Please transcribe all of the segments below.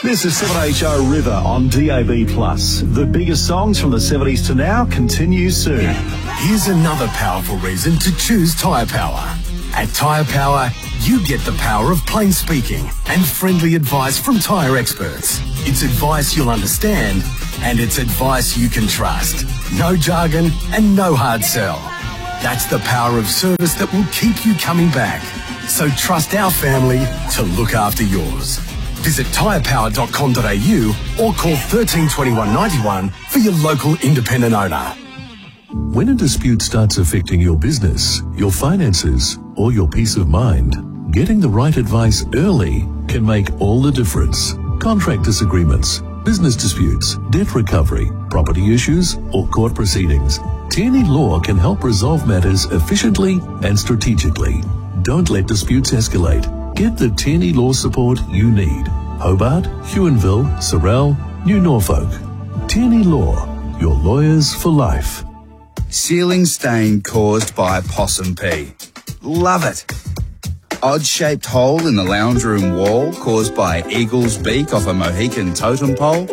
This is 7HO River on DAB+. The biggest songs from the 70s to now continue soon. Here's another powerful reason to choose Tyre Power. At Tyre Power, you get the power of plain speaking and friendly advice from tyre experts. It's advice you'll understand, and it's advice you can trust. No jargon and no hard sell. That's the power of service that will keep you coming back. So trust our family to look after yours. Visit tyrepower.com.au or call 132191 for your local independent owner. When a dispute starts affecting your business, your finances, or your peace of mind, getting the right advice early can make all the difference. Contract disagreements, business disputes, debt recovery, property issues, or court proceedings. Tierney Law can help resolve matters efficiently and strategically. Don't let disputes escalate. Get the Tierney Law support you need. Hobart, Huonville, Sorell, New Norfolk. Tierney Law, your lawyers for life. Ceiling stain caused by possum pee. Love it. Odd-shaped hole in the lounge room wall caused by eagle's beak off a Mohican totem pole.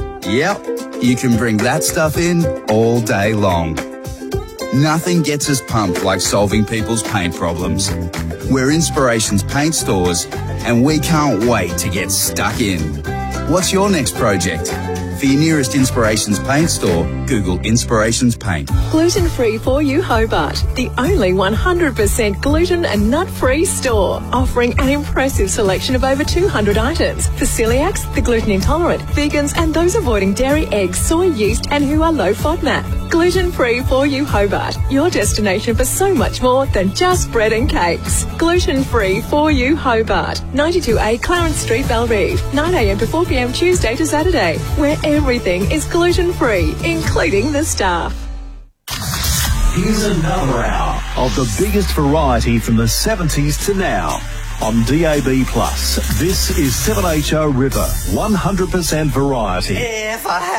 Yep, you can bring that stuff in all day long. Nothing gets us pumped like solving people's paint problems. We're Inspirations Paint Stores, and we can't wait to get stuck in. What's your next project? For your nearest Inspirations Paint store, Google Inspirations Paint. Gluten-free for you Hobart, the only 100% gluten and nut-free store, offering an impressive selection of over 200 items for celiacs, the gluten intolerant, vegans and those avoiding dairy, eggs, soy, yeast and who are low FODMAP. Gluten-free for you Hobart, your destination for so much more than just bread and cakes. Gluten-free for you Hobart, 92A Clarence Street, Bellerive, 9am to 4pm Tuesday to Saturday, where everything is gluten-free, including the staff. Here's another hour of the biggest variety from the 70s to now on DAB+. This is 7HO River, 100% variety. If I